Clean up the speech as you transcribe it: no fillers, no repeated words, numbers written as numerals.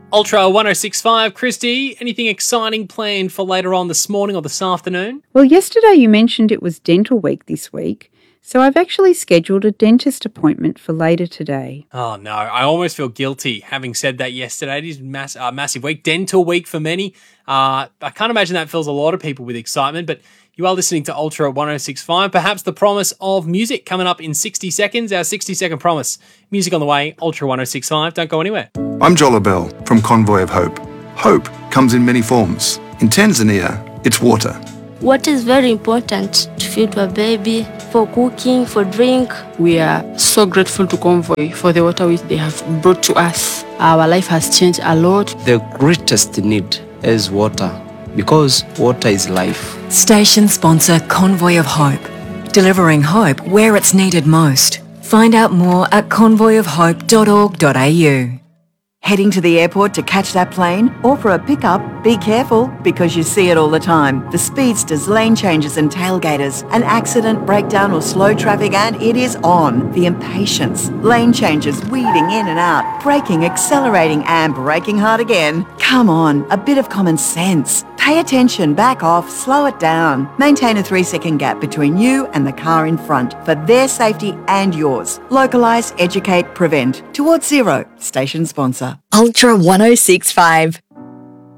Ultra 1065, Christy, anything exciting planned for later on this morning or this afternoon? Well, yesterday you mentioned it was dental week this week, so I've actually scheduled a dentist appointment for later today. Oh, no, I almost feel guilty having said that yesterday. It is massive week, dental week for many. I can't imagine that fills a lot of people with excitement, but you are listening to Ultra 1065. Perhaps the promise of music coming up in 60 seconds, our 60-second promise. Music on the way, Ultra 1065. Don't go anywhere. I'm Jola Bell from Convoy of Hope. Hope comes in many forms. In Tanzania, it's water. Water is very important to feed a baby, for cooking, for drink. We are so grateful to Convoy for the water which they have brought to us. Our life has changed a lot. The greatest need is water, because water is life. Station sponsor Convoy of Hope, delivering hope where it's needed most. Find out more at convoyofhope.org.au. Heading to the airport to catch that plane or for a pickup? Be careful, because you see it all the time. The speedsters, lane changes and tailgaters. An accident, breakdown or slow traffic and it is on. The impatience, lane changes, weaving in and out, braking, accelerating and braking hard again. Come on, a bit of common sense. Pay attention, back off, slow it down. Maintain a 3-second gap between you and the car in front for their safety and yours. Localise, educate, prevent. Towards Zero, station sponsor. Ultra 1065.